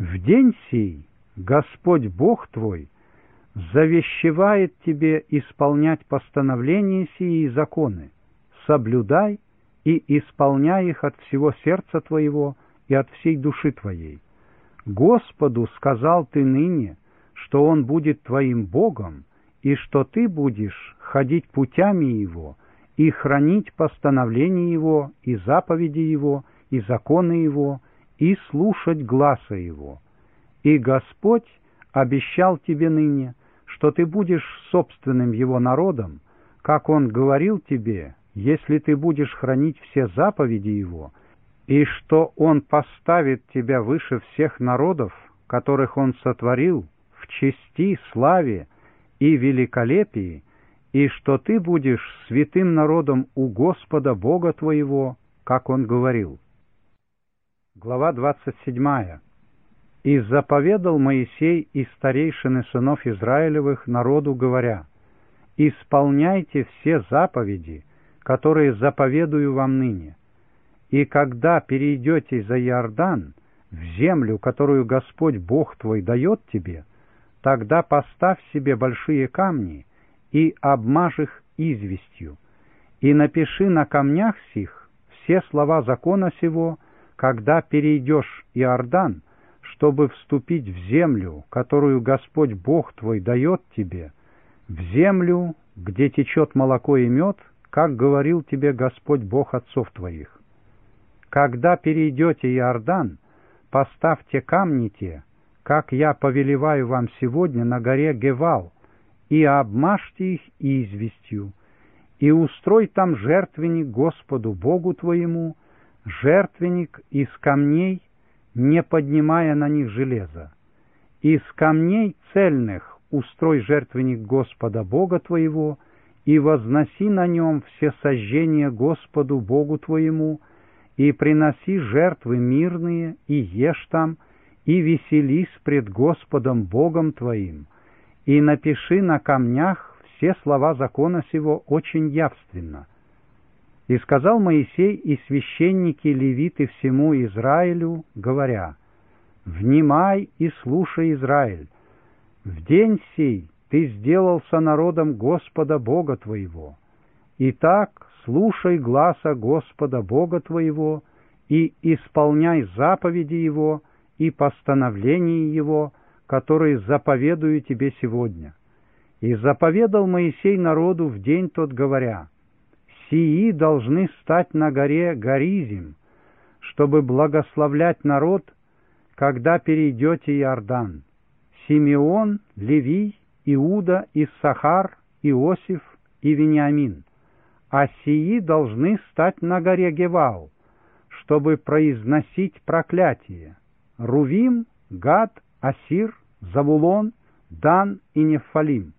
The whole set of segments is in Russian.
В день сей Господь Бог твой завещевает тебе исполнять постановления сии и законы, соблюдай и исполняй их от всего сердца твоего и от всей души твоей. Господу сказал ты ныне, что Он будет твоим Богом, и что ты будешь ходить путями Его и хранить постановления Его, и заповеди Его, и законы Его, и слушать гласа Его. И Господь обещал тебе ныне, что ты будешь собственным Его народом, как Он говорил тебе, если ты будешь хранить все заповеди Его, и что Он поставит тебя выше всех народов, которых Он сотворил, в чести, славе и великолепии, и что ты будешь святым народом у Господа Бога твоего, как Он говорил. Глава 27. «И заповедал Моисей и старейшины сынов Израилевых народу, говоря: исполняйте все заповеди, которые заповедую вам ныне. И когда перейдете за Иордан, в землю, которую Господь Бог твой дает тебе, тогда поставь себе большие камни и обмажь их известью, и напиши на камнях сих все слова закона сего, когда перейдешь Иордан, чтобы вступить в землю, которую Господь Бог твой дает тебе, в землю, где течет молоко и мед, как говорил тебе Господь Бог отцов твоих. Когда перейдете Иордан, поставьте камни те, как я повелеваю вам сегодня на горе Гевал, и обмажьте их известью, и устрой там жертвенник Господу Богу твоему, жертвенник из камней, не поднимая на них железа. Из камней цельных устрой жертвенник Господа Бога твоего, и возноси на нем все сожжения Господу Богу твоему, и приноси жертвы мирные, и ешь там, и веселись пред Господом Богом твоим, и напиши на камнях все слова закона сего очень явственно. И сказал Моисей и священники левиты всему Израилю, говоря: внимай и слушай, Израиль, в день сей ты сделался народом Господа Бога твоего. Итак, слушай гласа Господа Бога твоего и исполняй заповеди Его и постановления Его, которые заповедую тебе сегодня. И заповедал Моисей народу в день тот, говоря: сии должны стать на горе Горизим, чтобы благословлять народ, когда перейдете Иордан: Симеон, Левий, Иуда, Иссахар, Иосиф и Вениамин. А сии должны стать на горе Гевал, чтобы произносить проклятие: Рувим, Гад, Асир, Завулон, Дан и Нефалим.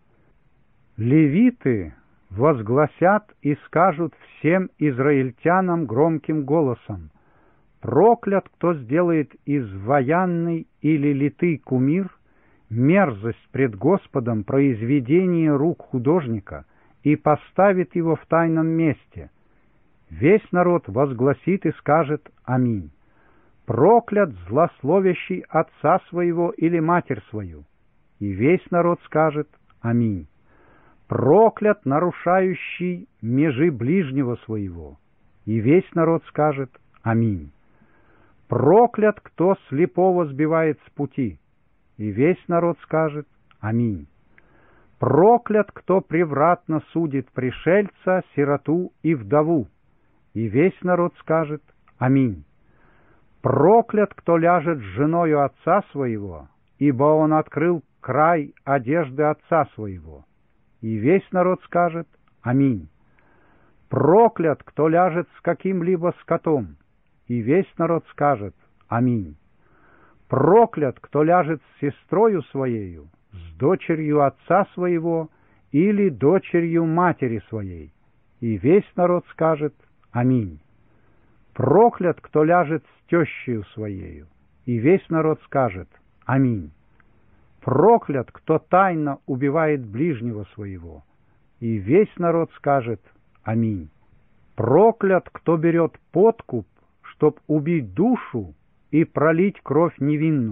Левиты возгласят и скажут всем израильтянам громким голосом: проклят, кто сделает изваянный или литый кумир, мерзость пред Господом произведение рук художника, и поставит его в тайном месте. Весь народ возгласит и скажет: аминь. Проклят злословящий отца своего или матерь свою, и весь народ скажет: аминь. Проклят нарушающий межи ближнего своего, и весь народ скажет: аминь. Проклят, кто слепого сбивает с пути, и весь народ скажет: аминь. Проклят, кто превратно судит пришельца, сироту и вдову, и весь народ скажет: аминь. Проклят, кто ляжет с женою отца своего, ибо он открыл край одежды отца своего, и весь народ скажет: аминь. Проклят, кто ляжет с каким-либо скотом, и весь народ скажет: аминь. Проклят, кто ляжет с сестрою своею, с дочерью отца своего или дочерью матери своей, и весь народ скажет: аминь. Проклят, кто ляжет с тещею своею, и весь народ скажет: аминь. Проклят, кто тайно убивает ближнего своего, и весь народ скажет: аминь. Проклят, кто берет подкуп, чтоб убить душу и пролить кровь невинную,